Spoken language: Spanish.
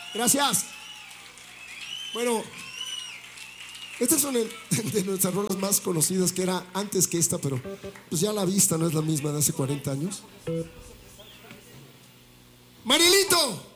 Gracias. Bueno, estas son de nuestras rolas más conocidas, que era antes que esta, pero pues ya la vista no es la misma de hace 40 años. Marielito.